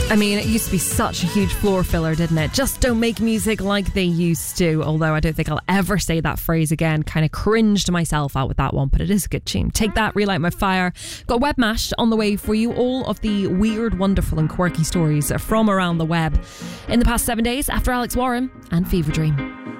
I mean, it used to be such a huge floor filler, didn't it? Just don't make music like they used to. Although I don't think I'll ever say that phrase again. Kind of cringed myself out with that one, but it is a good tune. Take That, Relight My Fire. Got Webmashed on the way for you. All of the weird, wonderful and quirky stories from around the web in the past 7 days after Alex Warren and Fever Dream.